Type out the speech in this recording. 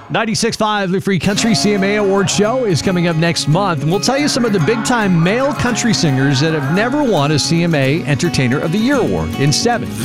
96.5, the Free Country CMA Award Show is coming up next month. And we'll tell you some of the big-time male country singers that have never won a CMA Entertainer of the Year award in 7